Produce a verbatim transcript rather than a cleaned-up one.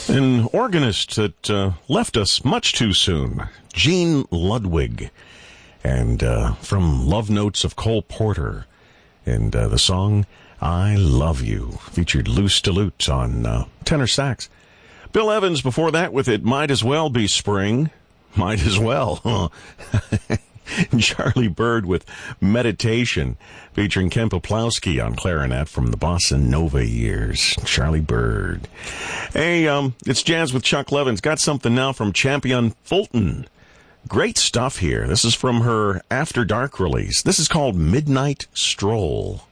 An organist that uh, left us much too soon, Gene Ludwig, and uh, from Love Notes of Cole Porter, and uh, the song I Love You, featured Lou Stillute on uh, tenor sax. Bill Evans before that with It Might As Well Be Spring. Might as well, huh? Charlie Bird with Meditation, featuring Ken Poplowski on clarinet from the Bossa Nova years. Charlie Bird. Hey, um, it's Jazz with Chuck Levins. Got something now from Champion Fulton. Great stuff here. This is from her After Dark release. This is called Midnight Stroll.